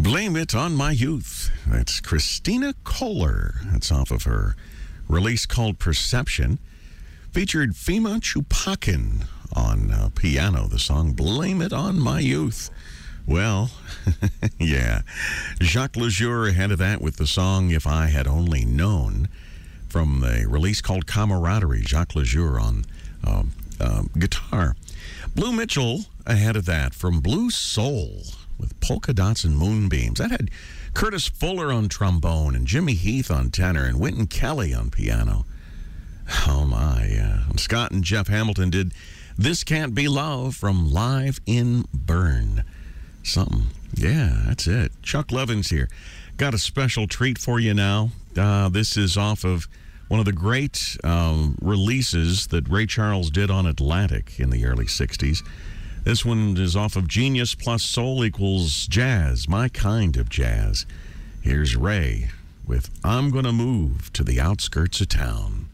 Blame It on My Youth. That's Christina Kohler. That's off of her release called Perception. Featured Fema Chupakin on piano. The song Blame It on My Youth. Well, yeah. Jacques Lejour ahead of that with the song If I Had Only Known from a release called Camaraderie. Jacques Lejour on guitar. Blue Mitchell ahead of that from Blue Soul with Polka Dots and Moonbeams. That had Curtis Fuller on trombone and Jimmy Heath on tenor and Wynton Kelly on piano. Oh my. Scott and Jeff Hamilton did This Can't Be Love from Live in Bern. Something. Yeah, that's it. Chuck Levins here. Got a special treat for you now. This is off of one of the great releases that Ray Charles did on Atlantic in the early 60s. This one is off of Genius plus Soul equals Jazz, my kind of jazz. Here's Ray with I'm Gonna Move to the Outskirts of Town.